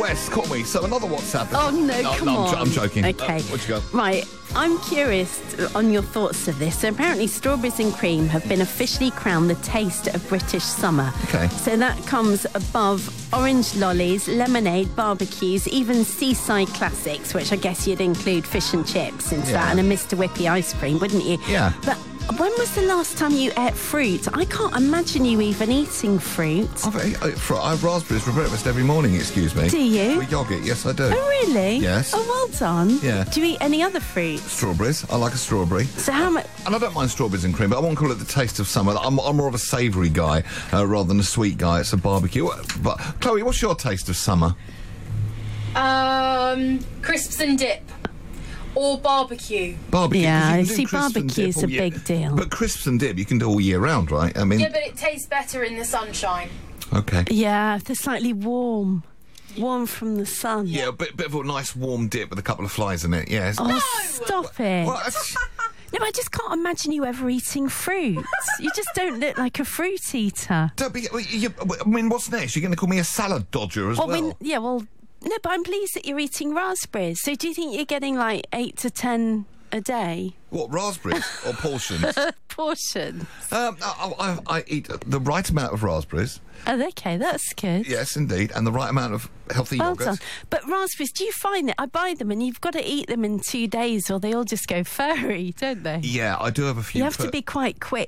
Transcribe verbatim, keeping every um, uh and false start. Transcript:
West, call me. So another WhatsApp. Oh, no, no come no, on. I'm, I'm joking. Okay. Uh, what you got? Right, I'm curious on your thoughts of this. So apparently strawberries and cream have been officially crowned the taste of British summer. Okay. So that comes above orange lollies, lemonade, barbecues, even seaside classics, which I guess you'd include fish and chips into Yeah. that, and a Mister Whippy ice cream, wouldn't you? Yeah. But when was the last time you ate fruit? I can't imagine you even eating fruit. I've, I, for, I have raspberries for breakfast every morning, excuse me. Do you? With yogurt, yes I do. Oh, really? Yes. Oh, well done. Yeah. Do you eat any other fruit? Strawberries, I like a strawberry. So how much... And I don't mind strawberries and cream, but I won't call it the taste of summer. I'm, I'm more of a savoury guy uh, rather than a sweet guy. It's a barbecue. But, Chloe, what's your taste of summer? Um, crisps and dip. Or barbecue. Barbecue. 'cause Yeah, you can do see, crisps and barbecue's dip a all year- big deal. But crisps and dip you can do all year round, right? I mean, Yeah, but it tastes better in the sunshine. okay. Yeah, they're slightly warm. Warm from the sun. Yeah, a bit, bit of a nice warm dip with a couple of flies in it, yes. Oh, stop it. Well, that's- No, I just can't imagine you ever eating fruit. You just don't look like a fruit eater. don't be, you, I mean, what's next? You're going to call me a salad dodger as Well, well? when, yeah, well, no, but I'm pleased that you're eating raspberries. So do you think you're getting like eight to ten a day? What, raspberries or portions? Portion. um, I, I, I eat the right amount of raspberries, Oh, okay, that's good. yes, indeed, and the right amount of healthy Well yogurt. done. But raspberries, do you find that I buy them and you've got to eat them in two days or they all just go furry, don't they? Yeah, I do have a few. You have fur- to be quite quick